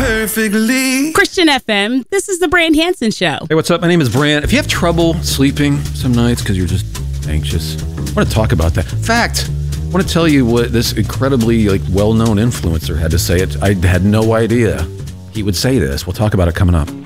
perfectly. Christian FM, this is the Brand Hansen Show. Hey, what's up? My name is Brand. If you have trouble sleeping some nights because you're just anxious, I want to talk about that. In fact, I want to tell you what this incredibly well-known influencer had to say. I had no idea he would say this. We'll talk about it coming up.